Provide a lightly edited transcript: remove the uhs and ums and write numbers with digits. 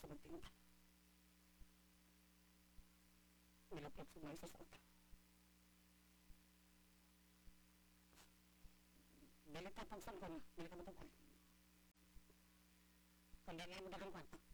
sa magtinda. Nilapit sa mga isa sa uta. Dili ta pang sangkon, dili ka matungkol. Kung dili mo dagang kwanta,